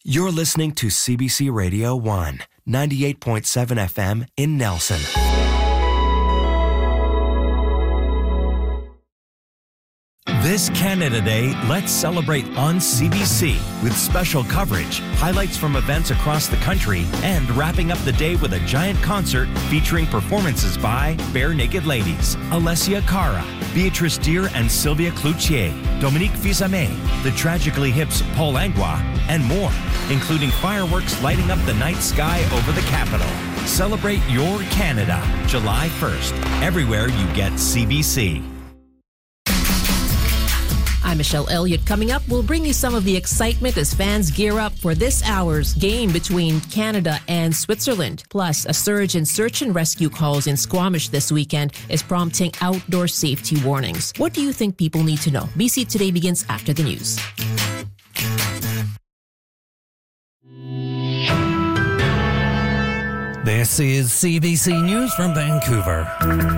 You're listening to CBC Radio 1, 98.7 FM in Nelson. This Canada Day, let's celebrate on CBC with special coverage, highlights from events across the country, and wrapping up the day with a giant concert featuring performances by Bare Naked Ladies, Alessia Cara, Beatrice Deer and Sylvia Cloutier, Dominique Fils-Aimé, the Tragically Hip's Paul Langlois, and more, including fireworks lighting up the night sky over the capital. Celebrate your Canada, July 1st, everywhere you get CBC. I'm Michelle Elliott. Coming up, we'll bring you some of the excitement as fans gear up for this hour's game between Canada and Switzerland. Plus, a surge in search and rescue calls in Squamish this weekend is prompting outdoor safety warnings. What do you think people need to know? BC Today begins after the news. This is CBC News from Vancouver.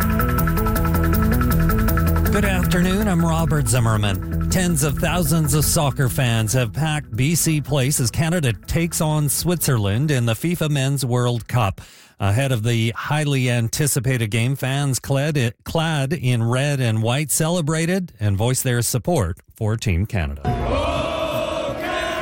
Good afternoon, I'm Robert Zimmerman. Tens of thousands of soccer fans have packed BC Place as Canada takes on Switzerland in the FIFA Men's World Cup. Ahead of the highly anticipated game, fans clad in red and white celebrated and voiced their support for Team Canada. Oh,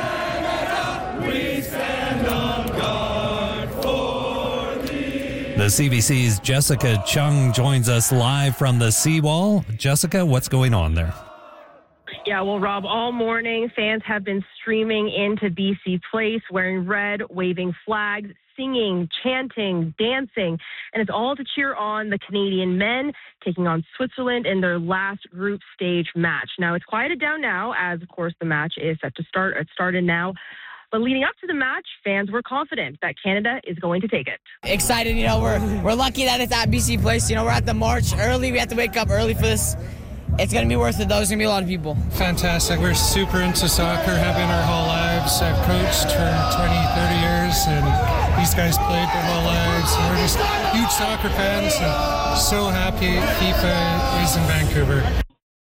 Canada, we stand on guard for thee. The CBC's Jessica Chung joins us live from the Seawall. Jessica, what's going on there? Yeah, well, Rob, all morning, fans have been streaming into BC Place wearing red, waving flags, singing, chanting, dancing, and it's all to cheer on the Canadian men taking on Switzerland in their last group stage match. Now, it's quieted down now as, of course, the match is set to start. It started now. But leading up to the match, fans were confident that Canada is going to take it. Excited, we're lucky that it's at BC Place. We're at the march early. We have to wake up early for this. It's going to be worth it, though. There's going to be a lot of people. Fantastic. We're super into soccer, have been our whole lives. I've coached for 20, 30 years, and these guys played their whole lives. And we're just huge soccer fans, and so happy FIFA is in Vancouver.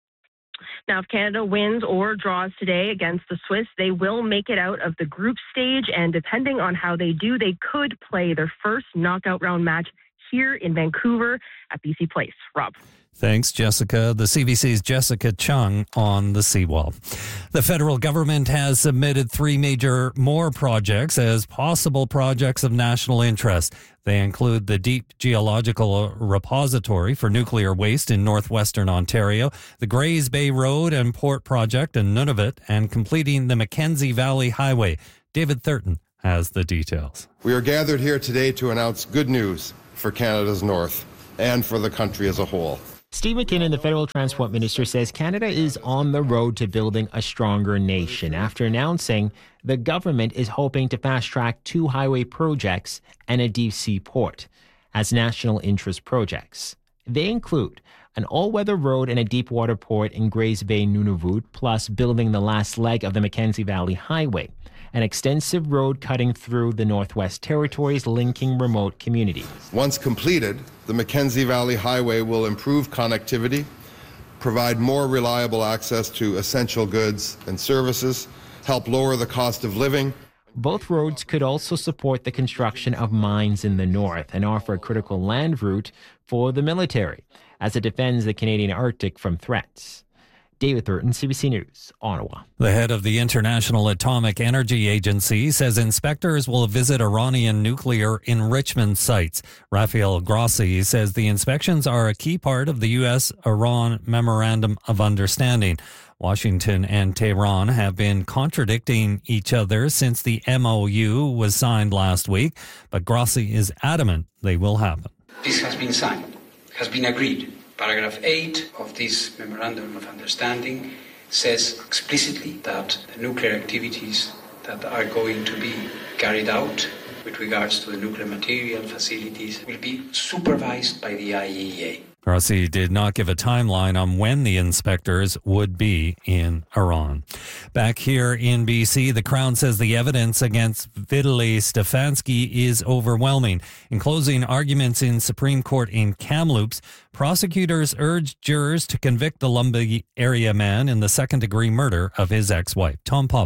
Now, if Canada wins or draws today against the Swiss, they will make it out of the group stage, and depending on how they do, they could play their first knockout round match here in Vancouver at BC Place. Rob. Thanks, Jessica. The CBC's Jessica Chung on the Seawall. The federal government has submitted three more projects as possible projects of national interest. They include the Deep Geological Repository for Nuclear Waste in northwestern Ontario, the Grays Bay Road and Port Project in Nunavut, and completing the Mackenzie Valley Highway. David Thurton has the details. We are gathered here today to announce good news for Canada's North and for the country as a whole. Steve McKinnon, the federal transport minister, says Canada is on the road to building a stronger nation after announcing the government is hoping to fast-track two highway projects and a deep sea port as national interest projects. They include an all-weather road and a deep water port in Grays Bay, Nunavut, plus building the last leg of the Mackenzie Valley Highway, an extensive road cutting through the Northwest Territories linking remote communities. Once completed, the Mackenzie Valley Highway will improve connectivity, provide more reliable access to essential goods and services, help lower the cost of living. Both roads could also support the construction of mines in the north and offer a critical land route for the military as it defends the Canadian Arctic from threats. David Thurton, CBC News, Ottawa. The head of the International Atomic Energy Agency says inspectors will visit Iranian nuclear enrichment sites. Rafael Grossi says the inspections are a key part of the U.S.-Iran Memorandum of Understanding. Washington and Tehran have been contradicting each other since the MOU was signed last week, but Grossi is adamant they will happen. This has been signed, has been agreed. Paragraph 8 of this Memorandum of Understanding says explicitly that the nuclear activities that are going to be carried out with regards to the nuclear material facilities will be supervised by the IAEA. Grossi did not give a timeline on when the inspectors would be in Iran. Back here in BC, the Crown says the evidence against Vitaly Stefanski is overwhelming. In closing arguments in Supreme Court in Kamloops, prosecutors urged jurors to convict the Lumbee area man in the second-degree murder of his ex-wife. Tom Popick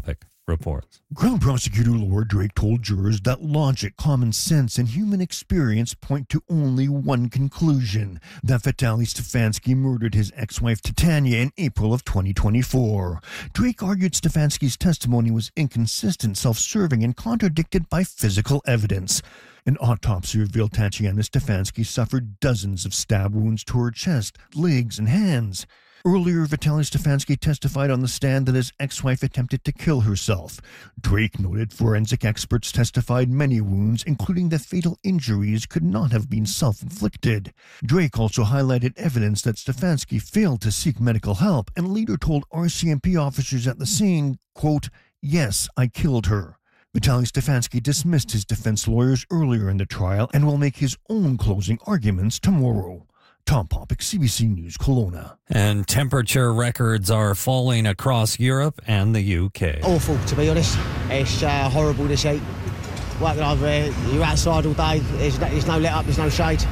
reports. Crown Prosecutor Laura Drake told jurors that logic, common sense, and human experience point to only one conclusion, that Vitaly Stefanski murdered his ex-wife Titania in April of 2024. Drake argued Stefanski's testimony was inconsistent, self-serving, and contradicted by physical evidence. An autopsy revealed Tatiana Stefanski suffered dozens of stab wounds to her chest, legs, and hands. Earlier, Vitaly Stefanski testified on the stand that his ex-wife attempted to kill herself. Drake noted forensic experts testified many wounds, including that fatal injuries, could not have been self-inflicted. Drake also highlighted evidence that Stefanski failed to seek medical help, and later told RCMP officers at the scene, quote, "Yes, I killed her." Vitaly Stefanski dismissed his defense lawyers earlier in the trial and will make his own closing arguments tomorrow. Tom Popick, CBC News, Kelowna. And temperature records are falling across Europe and the UK. Awful, to be honest. It's horrible this heat. You're outside all day. There's no let up, there's no shade.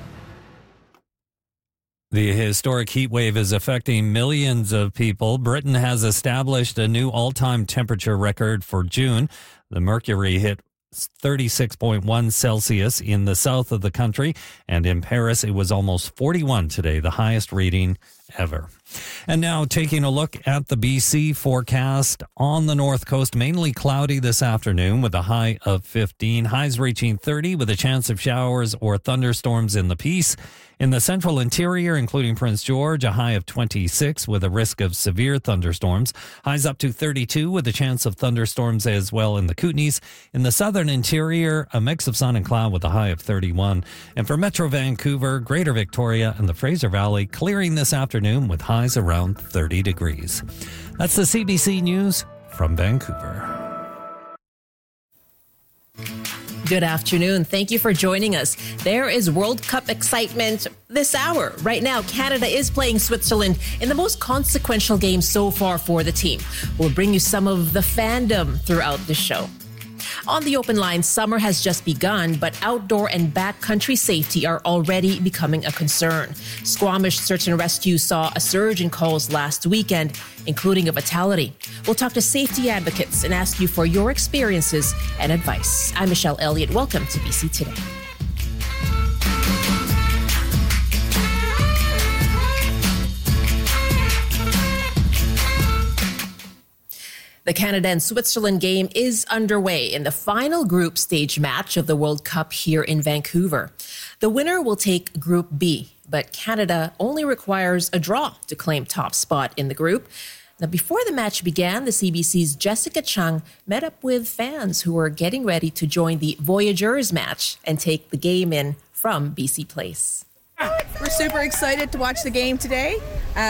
The historic heat wave is affecting millions of people. Britain has established a new all-time temperature record for June. The mercury hit 36.1 Celsius in the south of the country, and in Paris it was almost 41 today, the highest reading ever. And now taking a look at the BC forecast. On the north coast, mainly cloudy this afternoon with a high of 15. Highs reaching 30 with a chance of showers or thunderstorms in the Peace. In the central interior, including Prince George, a high of 26 with a risk of severe thunderstorms. Highs up to 32 with a chance of thunderstorms as well in the Kootenays. In the southern interior, a mix of sun and cloud with a high of 31. And for Metro Vancouver, Greater Victoria, and the Fraser Valley, clearing this afternoon with highs around 30 degrees. That's the CBC News from Vancouver. Good afternoon. Thank you for joining us. There is World Cup excitement this hour. Right now, Canada is playing Switzerland in the most consequential game so far for the team. We'll bring you some of the fandom throughout the show. On the open line, summer has just begun, but outdoor and backcountry safety are already becoming a concern. Squamish Search and Rescue saw a surge in calls last weekend, including a fatality. We'll talk to safety advocates and ask you for your experiences and advice. I'm Michelle Elliott. Welcome to BC Today. The Canada and Switzerland game is underway in the final group stage match of the World Cup here in Vancouver. The winner will take Group B, but Canada only requires a draw to claim top spot in the group. Now, before the match began, the CBC's Jessica Chung met up with fans who were getting ready to join the Voyageurs match and take the game in from BC Place. We're super excited to watch the game today.